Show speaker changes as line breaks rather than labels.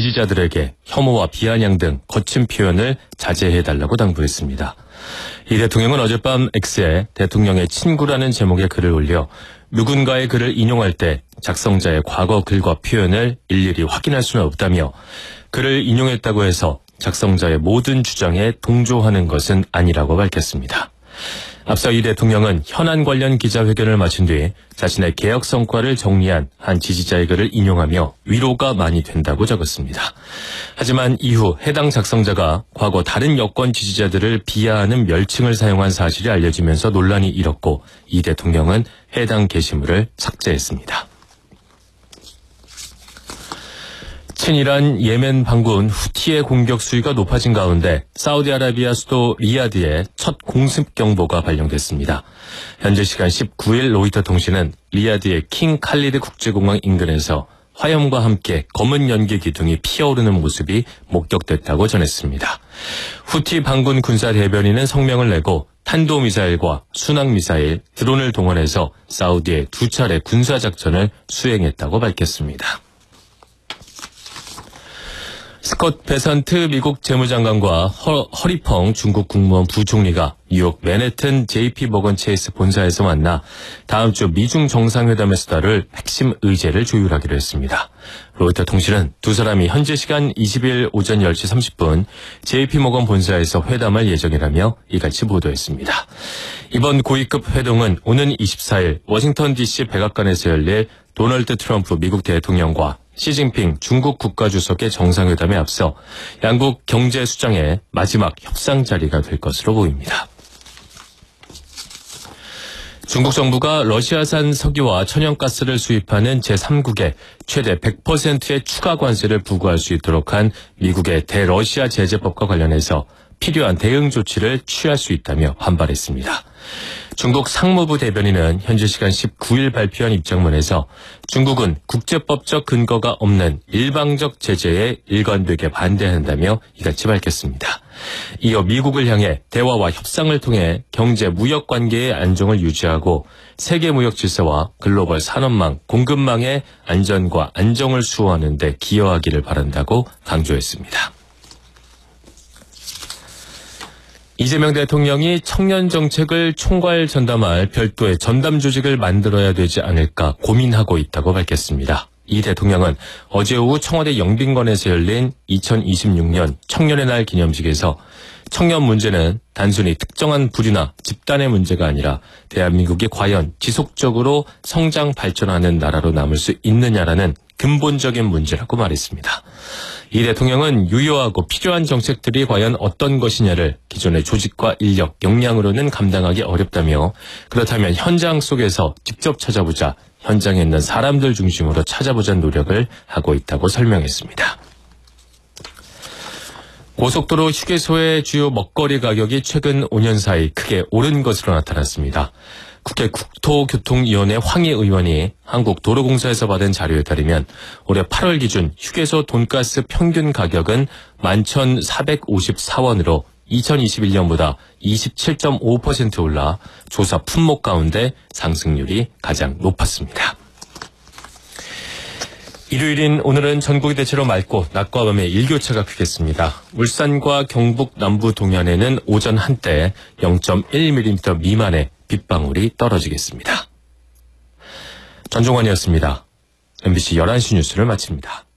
지지자들에게 혐오와 비아냥 등 거친 표현을 자제해달라고 당부했습니다. 이 대통령은 어젯밤 X에 대통령의 친구라는 제목의 글을 올려 누군가의 글을 인용할 때 작성자의 과거 글과 표현을 일일이 확인할 수는 없다며 글을 인용했다고 해서 작성자의 모든 주장에 동조하는 것은 아니라고 밝혔습니다. 앞서 이 대통령은 현안 관련 기자회견을 마친 뒤 자신의 개혁 성과를 정리한 한 지지자의 글을 인용하며 위로가 많이 된다고 적었습니다. 하지만 이후 해당 작성자가 과거 다른 여권 지지자들을 비하하는 멸칭을 사용한 사실이 알려지면서 논란이 일었고 이 대통령은 해당 게시물을 삭제했습니다. 친이란 예멘 반군 후티의 공격 수위가 높아진 가운데 사우디아라비아 수도 리야드에 첫 공습 경보가 발령됐습니다. 현재 시간 19일 로이터 통신은 리야드의 킹 칼리드 국제공항 인근에서 화염과 함께 검은 연기 기둥이 피어오르는 모습이 목격됐다고 전했습니다. 후티 반군 군사 대변인은 성명을 내고 탄도미사일과 순항미사일, 드론을 동원해서 사우디에 2차례 군사작전을 수행했다고 밝혔습니다. 스콧 베선트 미국 재무장관과 허리펑 중국 국무원 부총리가 뉴욕 맨해튼 JP모건 체이스 본사에서 만나 다음 주 미중 정상회담에서 다룰 핵심 의제를 조율하기로 했습니다. 로이터 통신은 두 사람이 현재 시간 20일 오전 10시 30분 JP모건 본사에서 회담할 예정이라며 이같이 보도했습니다. 이번 고위급 회동은 오는 24일 워싱턴 DC 백악관에서 열릴 도널드 트럼프 미국 대통령과 시진핑 중국 국가주석의 정상회담에 앞서 양국 경제 수장의 마지막 협상 자리가 될 것으로 보입니다. 중국 정부가 러시아산 석유와 천연가스를 수입하는 제3국에 최대 100%의 추가 관세를 부과할 수 있도록 한 미국의 대러시아 제재법과 관련해서 필요한 대응 조치를 취할 수 있다며 반발했습니다. 중국 상무부 대변인은 현지 시간 19일 발표한 입장문에서 중국은 국제법적 근거가 없는 일방적 제재에 일관되게 반대한다며 이같이 밝혔습니다. 이어 미국을 향해 대화와 협상을 통해 경제 무역 관계의 안정을 유지하고 세계 무역 질서와 글로벌 산업망, 공급망의 안전과 안정을 수호하는 데 기여하기를 바란다고 강조했습니다. 이재명 대통령이 청년 정책을 총괄 전담할 별도의 전담 조직을 만들어야 되지 않을까 고민하고 있다고 밝혔습니다. 이 대통령은 어제 오후 청와대 영빈관에서 열린 2026년 청년의 날 기념식에서 청년 문제는 단순히 특정한 부류나 집단의 문제가 아니라 대한민국이 과연 지속적으로 성장 발전하는 나라로 남을 수 있느냐라는 근본적인 문제라고 말했습니다. 이 대통령은 유효하고 필요한 정책들이 과연 어떤 것이냐를 기존의 조직과 인력, 역량으로는 감당하기 어렵다며 그렇다면 현장 속에서 직접 찾아보자, 현장에 있는 사람들 중심으로 찾아보자는 노력을 하고 있다고 설명했습니다. 고속도로 휴게소의 주요 먹거리 가격이 최근 5년 사이 크게 오른 것으로 나타났습니다. 국회 국토교통위원회 황희 의원이 한국도로공사에서 받은 자료에 따르면 올해 8월 기준 휴게소 돈가스 평균 가격은 11,454원으로 2021년보다 27.5% 올라 조사 품목 가운데 상승률이 가장 높았습니다. 일요일인 오늘은 전국이 대체로 맑고 낮과 밤에 일교차가 크겠습니다. 울산과 경북 남부 동해안에는 오전 한때 0.1mm 미만의 빗방울이 떨어지겠습니다. 전종환이었습니다. MBC 11시 뉴스를 마칩니다.